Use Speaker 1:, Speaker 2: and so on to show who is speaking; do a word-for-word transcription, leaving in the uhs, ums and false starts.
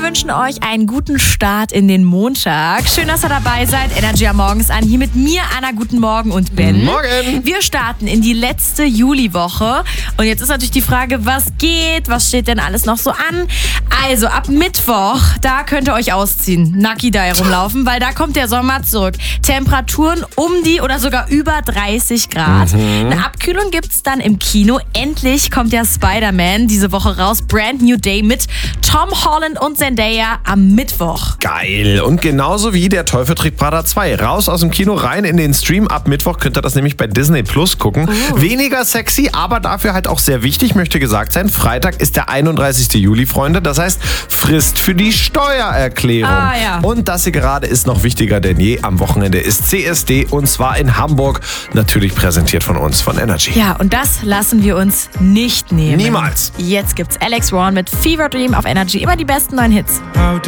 Speaker 1: wünschen euch einen guten Start in den Montag. Schön, dass ihr dabei seid. Energy am Morgens an. Hier mit mir, Anna, guten Morgen und Ben.
Speaker 2: Morgen.
Speaker 1: Wir starten in die letzte Juliwoche. Und jetzt ist natürlich die Frage, was geht? Was steht denn alles noch so an? Also ab Mittwoch, da könnt ihr euch ausziehen. Naki da herumlaufen, weil da kommt der Sommer zurück. Temperaturen um die oder sogar über dreißig Grad.
Speaker 2: Mhm.
Speaker 1: Eine Abkühlung gibt's dann im Kino. Endlich kommt ja Spider-Man diese Woche raus. Brand New Day mit Tom Holland und Zendaya am Mittwoch.
Speaker 2: Geil. Und genauso wie Der Teufel trägt Prada zwei. Raus aus dem Kino, rein in den Stream. Ab Mittwoch könnt ihr das nämlich bei Disney Plus gucken.
Speaker 1: Oh.
Speaker 2: Weniger sexy, aber dafür halt auch sehr wichtig, möchte gesagt sein. Freitag ist der einunddreißigste Juli, Freunde. Das heißt, Frist für die Steuererklärung.
Speaker 1: Ah, ja.
Speaker 2: Und das hier gerade ist noch wichtiger denn je. Am Wochenende ist C S D und zwar in Hamburg. Natürlich präsentiert von uns, von Energy.
Speaker 1: Ja, und das lassen wir uns nicht nehmen.
Speaker 2: Niemals.
Speaker 1: Jetzt gibt's Alex Warren mit Fever Dream auf Energy. Immer die besten neuen Hits.
Speaker 3: How